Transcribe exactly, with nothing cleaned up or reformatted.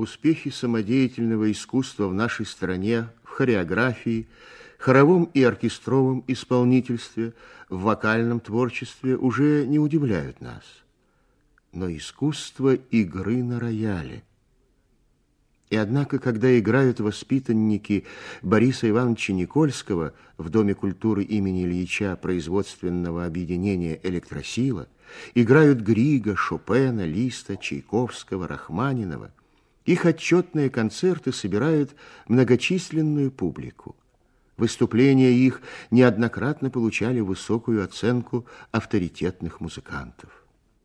Успехи самодеятельного искусства в нашей стране в хореографии, хоровом и оркестровом исполнительстве, в вокальном творчестве уже не удивляют нас. Но искусство игры на рояле. И однако, когда играют воспитанники Бориса Ивановича Никольского в Доме культуры имени Ильича производственного объединения «Электросила», играют Грига, Шопена, Листа, Чайковского, Рахманинова, их отчетные концерты собирают многочисленную публику. Выступления их неоднократно получали высокую оценку авторитетных музыкантов.